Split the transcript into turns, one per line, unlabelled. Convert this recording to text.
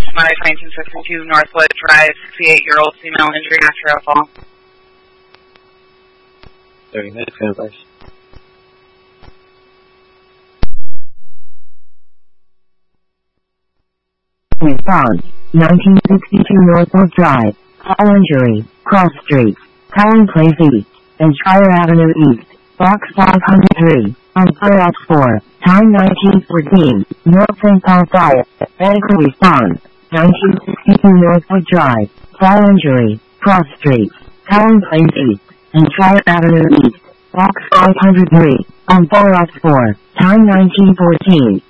Monday 1962 Northwood Drive, 68-year-old female injured after a fall.
Very nice, advice.
Response, 1962 Northwood Drive, fall injury, cross street, Cowan Place East, and Shire Avenue East, box 503, on Playoff 4, time 1914, North St. Paul Fire, medical response, 1962 Northwood Drive, fall injury, cross street, Cowan Place East, and Shire Avenue East, box 503, on Playoff 4, time 1914,